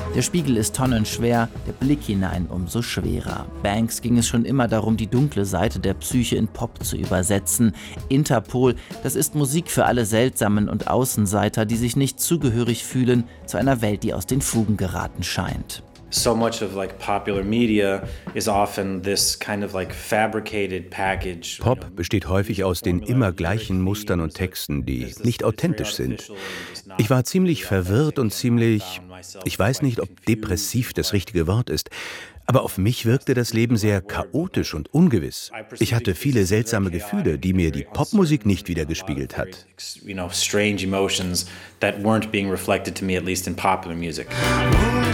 Der Spiegel ist tonnenschwer, der Blick hinein umso schwerer. Banks ging es schon immer darum, die dunkle Seite der Psyche in Pop zu übersetzen. Interpol, das ist Musik für alle Seltsamen und Außenseiter, die sich nicht zugehörig fühlen zu einer Welt, die aus den Fugen geraten scheint. So much of popular media is often this kind of fabricated package. Pop besteht häufig aus den immer gleichen Mustern und Texten, die nicht authentisch sind. Ich war ziemlich verwirrt und ich weiß nicht, ob depressiv das richtige Wort ist, aber auf mich wirkte das Leben sehr chaotisch und ungewiss. Ich hatte viele seltsame Gefühle, die mir die Popmusik nicht widergespiegelt hat. Strange emotions that weren't being reflected to me, at least in popular music.